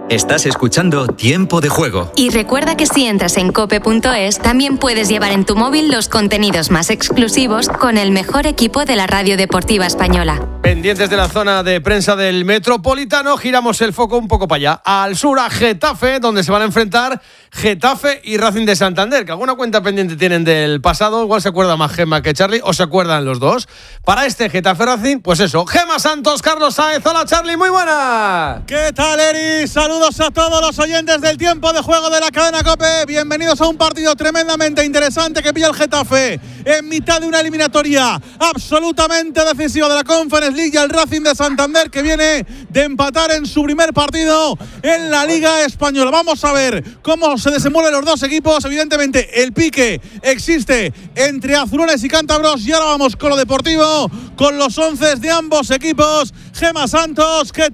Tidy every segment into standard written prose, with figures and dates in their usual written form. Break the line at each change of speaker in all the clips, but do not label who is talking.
Estás escuchando Tiempo de Juego.
Y recuerda que si entras en cope.es, también puedes llevar en tu móvil los contenidos más exclusivos con el mejor equipo de la radio deportiva española.
Pendientes de la zona de prensa del Metropolitano, giramos el foco un poco para allá, al sur, a Getafe, donde se van a enfrentar Getafe y Racing de Santander, que alguna cuenta pendiente tienen del pasado. Igual se acuerda más Gemma que Charlie, o se acuerdan los dos. Para este Getafe Racing, pues eso, Gemma Santos, Carlos Sáenz. Hola Charlie, muy buena.
¿Qué tal, Eri? Saludos a todos los oyentes del Tiempo de Juego de la cadena COPE. Bienvenidos a un partido tremendamente interesante que pilla el Getafe en mitad de una eliminatoria absolutamente decisiva de la Conference League, y el Racing de Santander, que viene de empatar en su primer partido en la Liga Española. Vamos a ver cómo se desenvuelven los dos equipos. Evidentemente el pique existe entre azulones y cántabros, y ahora vamos con lo deportivo, con los 11 de ambos equipos. Gemma Santos, ¿qué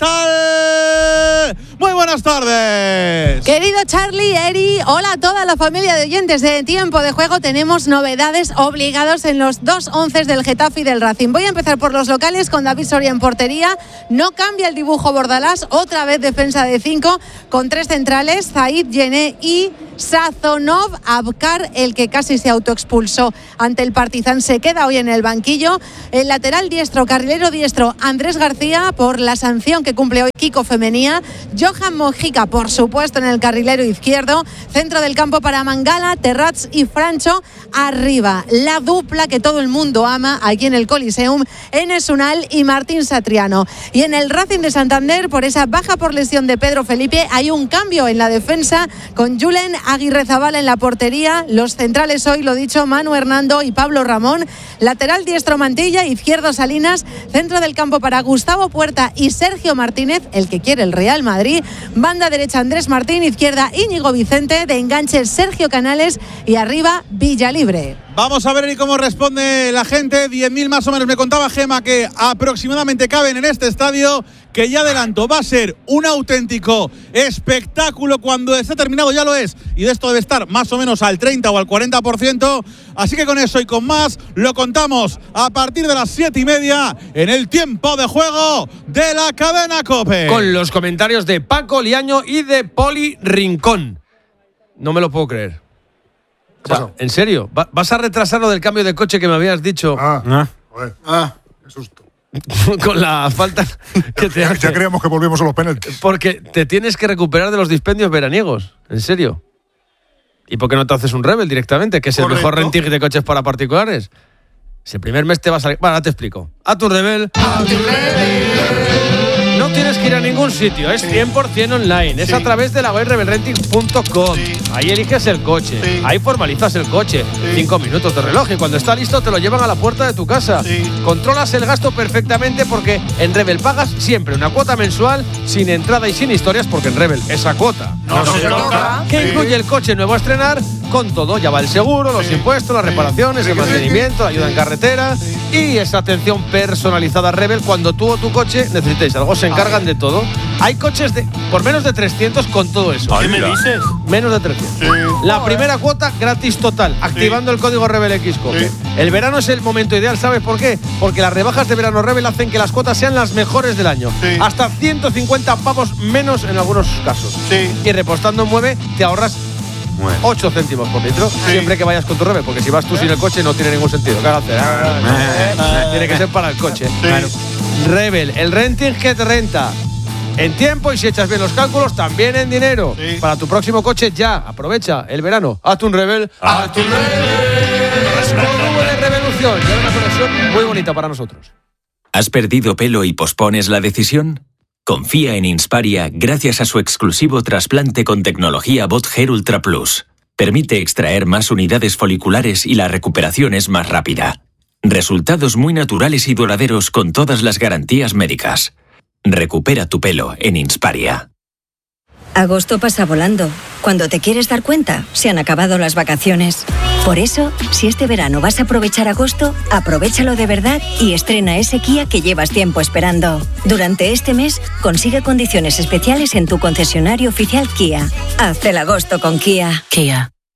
tal? Muy buenas tardes.
Querido Charlie, Eri, hola a toda la familia de oyentes de Tiempo de Juego. Tenemos novedades obligados en los dos 11 del Getafe y del Racing. Voy a empezar por los locales con David Soria en portería. No cambia el dibujo Bordalás, otra vez defensa de 5 con 3 centrales, Zaid, Yené y Sazonov. Abkar, el que casi se autoexpulsó ante el Partizan, se queda hoy en el banquillo. El lateral diestro, carrilero diestro, Andrés García, por la sanción que cumple hoy Kiko Femenía. Johan Mojica, por supuesto, en el carrilero izquierdo. Centro del campo para Mangala, Terrats y Francho. Arriba, la dupla que todo el mundo ama aquí en el Coliseum, Enes Unal y Martín Satriano. Y en el Racing de Santander, por esa baja por lesión de Pedro Felipe, hay un cambio en la defensa con Julen Aguirrezabala en la portería. Los centrales hoy, lo dicho, Manu Hernando y Pablo Ramón. Lateral diestro Mantilla, izquierdo Salinas. Centro del campo para Gustavo Puerta y Sergio Martínez, el que quiere el Real Madrid. Banda derecha Andrés Martín, izquierda Íñigo Vicente, de enganche Sergio Canales y arriba Villalibre.
Vamos a ver y cómo responde la gente. 10.000 más o menos me contaba Gemma que aproximadamente caben en este estadio, que ya adelanto, va a ser un auténtico espectáculo. Cuando esté terminado ya lo es, y de esto debe estar más o menos al 30 o al 40%. Así que con eso y con más lo contamos a partir de las 7:30 en el Tiempo de Juego de la cadena COPE.
Con los comentarios de Paco Liaño y de Poli Rincón. No me lo puedo creer. O sea, ¿en serio? ¿Vas a retrasar lo del cambio de coche que me habías dicho?
Qué susto.
Con la falta que te hace.
Ya creíamos que volvíamos a los penaltis.
Porque te tienes que recuperar de los dispendios veraniegos. ¿En serio? ¿Y por qué no te haces un Rebel directamente? Que es el mejor renting de coches para particulares. Si el primer mes te va a salir... Bueno, ahora te explico. A tu Rebel. No tienes que ir a ningún sitio, es 100% online, es a través de la web rebelrenting.com. Ahí eliges el coche, ahí formalizas el coche, 5 minutos de reloj, y cuando está listo te lo llevan a la puerta de tu casa. Controlas el gasto perfectamente, porque en Rebel pagas siempre una cuota mensual sin entrada y sin historias, porque en Rebel esa cuota no se toca. Que incluye el coche nuevo a estrenar, con todo, ya va el seguro, los impuestos, las reparaciones, el mantenimiento, la ayuda en carretera y esa atención personalizada Rebel cuando tú o tu coche necesitéis algo. Se encargan de todo. Hay coches por menos de 300 con todo eso.
¿Qué me dices?
Menos de 300. La primera cuota gratis total, activando el código RebelXCOPE. El verano es el momento ideal, ¿sabes por qué? Porque las rebajas de verano Rebel hacen que las cuotas sean las mejores del año. Hasta 150 pavos menos en algunos casos. Y repostando en Mueve te ahorras 8 céntimos por litro, siempre que vayas con tu Rebel, porque si vas tú sin el coche no tiene ningún sentido. Tiene que ser para el coche. Claro. Rebel, el renting que te renta en tiempo, y si echas bien los cálculos, también en dinero. Para tu próximo coche ya, aprovecha el verano. Hazte un Rebel. ¡Hazte un Rebel! Es de revolución y una conexión muy bonita para nosotros.
¿Has perdido pelo y pospones la decisión? Confía en Insparia gracias a su exclusivo trasplante con tecnología Bot Hair Ultra Plus. Permite extraer más unidades foliculares y la recuperación es más rápida. Resultados muy naturales y duraderos con todas las garantías médicas. Recupera tu pelo en Insparia.
Agosto pasa volando. Cuando te quieres dar cuenta, se han acabado las vacaciones. Por eso, si este verano vas a aprovechar agosto, aprovéchalo de verdad y estrena ese Kia que llevas tiempo esperando. Durante este mes, consigue condiciones especiales en tu concesionario oficial Kia. Haz el agosto con Kia.
Kia.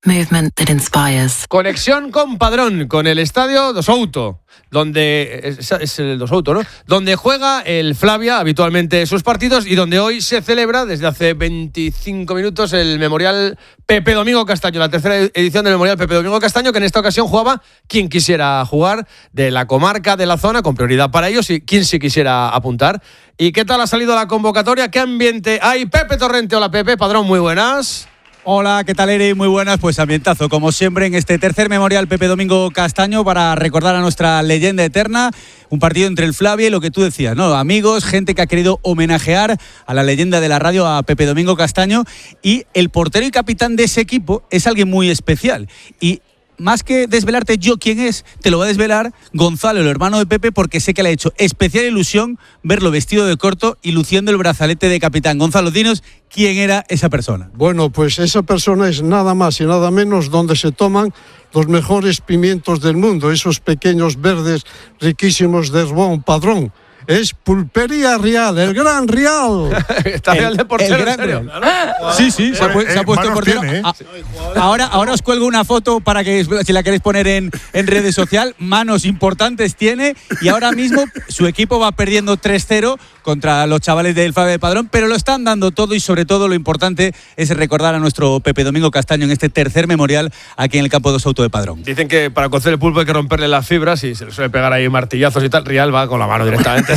movement that inspires.
Conexión con Padrón, con el estadio do Souto, donde es el do Souto, ¿no? Donde juega el Flavia habitualmente sus partidos y donde hoy se celebra desde hace 25 minutos el Memorial Pepe Domingo Castaño, la tercera edición del Memorial Pepe Domingo Castaño, que en esta ocasión jugaba quien quisiera jugar de la comarca, de la zona, con prioridad para ellos y quien sí quisiera apuntar. ¿Y qué tal ha salido la convocatoria? ¿Qué ambiente hay? Pepe Torrente, hola Pepe. Padrón, muy buenas.
Hola, ¿qué tal, Eri? Muy buenas, pues ambientazo, como siempre, en este tercer Memorial Pepe Domingo Castaño para recordar a nuestra leyenda eterna, un partido entre el Flavia y lo que tú decías, ¿no? Amigos, gente que ha querido homenajear a la leyenda de la radio, a Pepe Domingo Castaño, y el portero y capitán de ese equipo es alguien muy especial. Y más que desvelarte yo quién es, te lo va a desvelar Gonzalo, el hermano de Pepe, porque sé que le ha hecho especial ilusión verlo vestido de corto y luciendo el brazalete de capitán. Gonzalo, dinos quién era esa persona.
Bueno, pues esa persona es nada más y nada menos donde se toman los mejores pimientos del mundo, esos pequeños verdes riquísimos de Herbón Padrón. Es Pulpería Rial, el Gran Rial.
Está Real de portero,
el Gran Rial. Sí, se ha puesto portero.
Tiene, ¿eh?
Ahora os cuelgo una foto para que, si la queréis poner en redes sociales, manos importantes tiene y ahora mismo su equipo va perdiendo 3-0 contra los chavales del Flavia de Padrón, pero lo están dando todo y sobre todo lo importante es recordar a nuestro Pepe Domingo Castaño en este tercer memorial aquí en el campo de Souto de Padrón.
Dicen que para cocer el pulpo hay que romperle las fibras y se le suele pegar ahí martillazos y tal. Rial va con la mano directamente.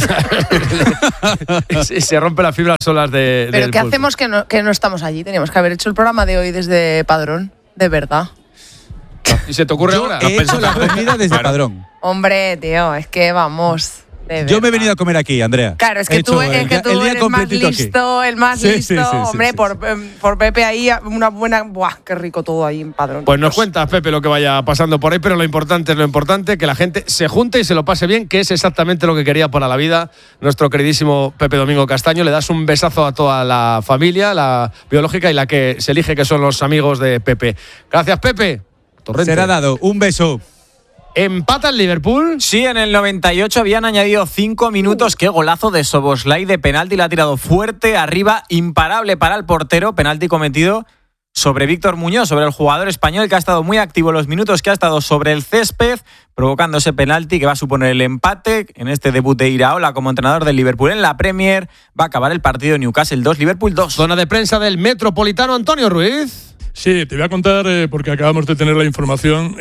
Y se rompe las fibras solas de.
Pero ¿qué hacemos que no estamos allí? Teníamos que haber hecho el programa de hoy desde Padrón, de verdad.
¿Y se te ocurre ahora?
He hecho la comida desde Padrón.
Hombre, tío, es que vamos.
Yo me he venido a comer aquí, Andrea.
Claro, es que tú eres más listo, el más listo. Hombre, por Pepe ahí, una buena. ¡Buah! Qué rico todo ahí en Padrón.
Pues nos cuentas, Pepe, lo que vaya pasando por ahí, pero lo importante es lo importante, que la gente se junte y se lo pase bien, que es exactamente lo que quería para la vida nuestro queridísimo Pepe Domingo Castaño. Le das un besazo a toda la familia, la biológica y la que se elige, que son los amigos de Pepe. Gracias, Pepe. Torrente.
Será dado. Un beso.
¿Empata el Liverpool?
Sí, en el 98 habían añadido 5 minutos. Qué golazo de Szoboszlai de penalti. La ha tirado fuerte, arriba, imparable para el portero. Penalti cometido sobre Víctor Muñoz, sobre el jugador español que ha estado muy activo los minutos que ha estado sobre el césped, provocando ese penalti que va a suponer el empate en este debut de Iraola como entrenador del Liverpool en la Premier. Va a acabar el partido Newcastle 2, Liverpool 2.
Zona de prensa del Metropolitano, Antonio Ruiz.
Sí, te voy a contar, porque acabamos de tener la información,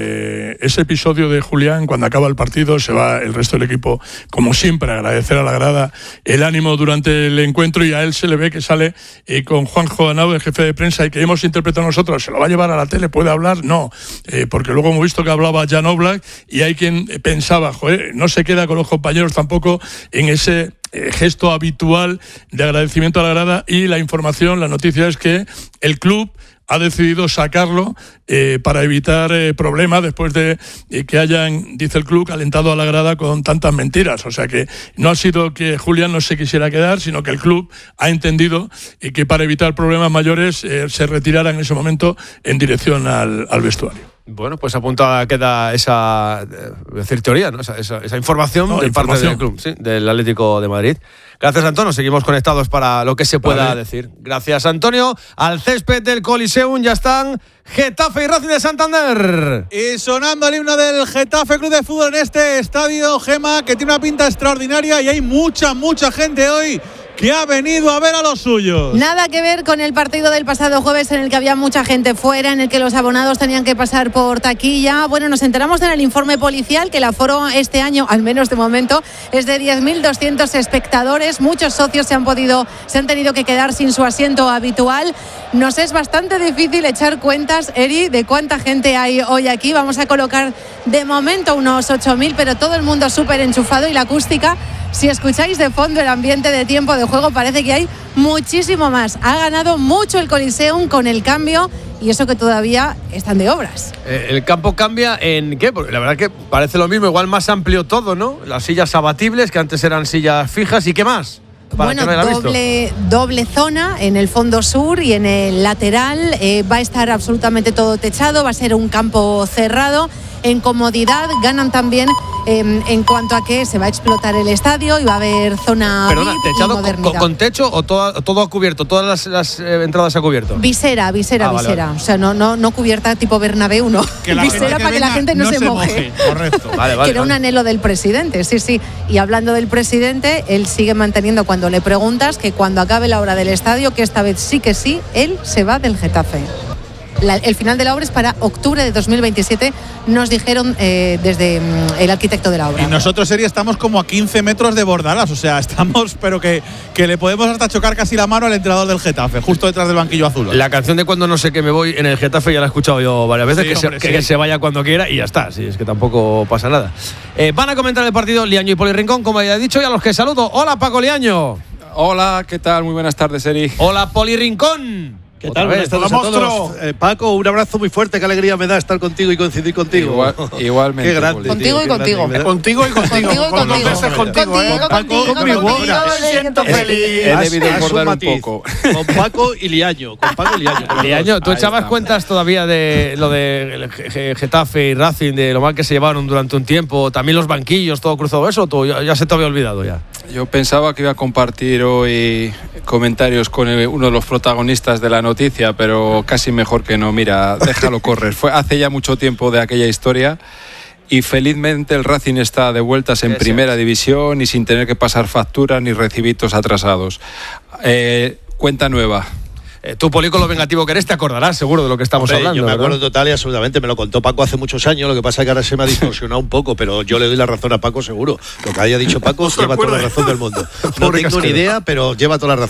ese episodio de Julián, cuando acaba el partido, se va el resto del equipo, como siempre, a agradecer a la grada el ánimo durante el encuentro, y a él se le ve que sale con Juanjo Anao, el jefe de prensa, y que hemos interpretado nosotros, ¿se lo va a llevar a la tele? ¿Puede hablar? No, porque luego hemos visto que hablaba Jan Oblak, y hay quien pensaba, joder, no se queda con los compañeros tampoco en ese gesto habitual de agradecimiento a la grada, y la información, la noticia es que el club ha decidido sacarlo para evitar problemas después de que hayan, dice el club, alentado a la grada con tantas mentiras. O sea que no ha sido que Julián no se quisiera quedar, sino que el club ha entendido que para evitar problemas mayores se retirara en ese momento en dirección al vestuario.
Bueno, pues apuntada queda esa teoría, ¿no? esa información de parte del club, sí, del Atlético de Madrid. Gracias, Antonio. Seguimos conectados para lo que se pueda decir. Gracias, Antonio. Al césped del Coliseum ya están Getafe y Racing de Santander.
Y sonando el himno del Getafe Club de Fútbol en este estadio, Gema, que tiene una pinta extraordinaria, y hay mucha gente hoy que ha venido a ver a los suyos.
Nada que ver con el partido del pasado jueves, en el que había mucha gente fuera, en el que los abonados tenían que pasar por taquilla. Bueno, nos enteramos en el informe policial que el aforo este año, al menos de momento, es de 10.200 espectadores. Muchos socios se han tenido que quedar sin su asiento habitual. Nos es bastante difícil echar cuentas, Eri, de cuánta gente hay hoy aquí. Vamos a colocar de momento unos 8.000, pero todo el mundo súper enchufado, y la acústica, si escucháis de fondo el ambiente de tiempo de juego, parece que hay muchísimo más. Ha ganado mucho el Coliseum con el cambio, y eso que todavía están de obras.
¿El campo cambia en qué? Porque la verdad que parece lo mismo, igual más amplio todo, ¿no? Las sillas abatibles, que antes eran sillas fijas, ¿y qué más?
Bueno, doble zona en el fondo sur y en el lateral. Va a estar absolutamente todo techado, va a ser un campo cerrado. en comodidad, ganan también en cuanto a que se va a explotar el estadio y va a haber zona
Perdona,
VIP
¿techado
y modernidad.
con techo o todo a cubierto? ¿Todas las entradas a cubierto?
Visera.
Vale.
O sea, no cubierta tipo Bernabéu, no. Visera para que la gente no se moje.
Correcto. Vale.
Que era un anhelo del presidente, sí. Y hablando del presidente, él sigue manteniendo, cuando le preguntas, que cuando acabe la obra del estadio, que esta vez sí que sí, él se va del Getafe. El final de la obra es para octubre de 2027, nos dijeron desde el arquitecto de la obra.
Y nosotros, Seri, estamos como a 15 metros de Bordalas, o sea, estamos, pero que le podemos hasta chocar casi la mano al entrenador del Getafe, justo detrás del banquillo azul.
La canción de Cuando no sé qué me voy en el Getafe ya la he escuchado yo varias veces, que se vaya cuando quiera y ya está, sí, es que tampoco pasa nada. Van a comentar el partido Liaño y Poli Rincón, como ya he dicho, y a los que saludo. Hola, Paco Liaño.
Hola, ¿qué tal? Muy buenas tardes, Eri.
Hola, Poli Rincón.
¿Qué tal? Buenas tardes a todos. Paco, un abrazo muy fuerte. Qué alegría me da estar contigo y coincidir contigo.
Igualmente.
Qué grande.
Contigo y contigo.
Contigo y contigo.
Contigo.
Me siento feliz.
He debido engordar un poco.
Con Paco y Liaño.
Liaño, ¿tú echabas cuentas todavía de lo de Getafe y Racing, de lo mal que se llevaron durante un tiempo? También los banquillos, todo cruzado eso, ¿o ya se te había olvidado ya?
Yo pensaba que iba a compartir hoy comentarios con uno de los protagonistas de la noticia, pero casi mejor que no. Mira, déjalo correr. Fue hace ya mucho tiempo de aquella historia y felizmente el Racing está de vueltas en primera división y sin tener que pasar facturas ni recibitos atrasados. Cuenta nueva.
Tú, Poli, con lo vengativo que eres, te acordarás seguro de lo que estamos hablando.
Yo me acuerdo
¿verdad?
total y absolutamente. Me lo contó Paco hace muchos años. Lo que pasa es que ahora se me ha distorsionado un poco, pero yo le doy la razón a Paco seguro. Lo que haya dicho Paco lleva toda la razón del mundo. No tengo ni idea, pero lleva toda la razón.